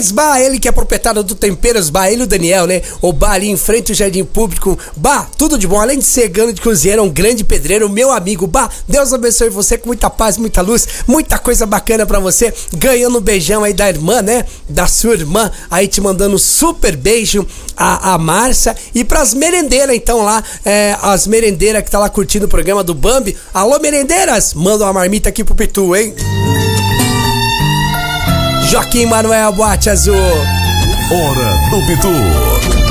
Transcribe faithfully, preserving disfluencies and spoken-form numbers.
Três Bar, ele que é proprietário do Temperos Bar, ele e o Daniel, né? O bar ali em frente ao Jardim Público. Bar, tudo de bom. Além de ser gano de cozinheiro, é um grande pedreiro, meu amigo. Bar, Deus abençoe você com muita paz, muita luz, muita coisa bacana pra você. Ganhando um beijão aí da irmã, né? Da sua irmã, aí te mandando um super beijo, a, a Márcia. E pras merendeiras, então, lá, é, as merendeiras que tá lá curtindo o programa do Bambi. Alô, merendeiras, manda uma marmita aqui pro Pitu, hein? Joaquim Manuel, Boate Azul. Hora do Pitu.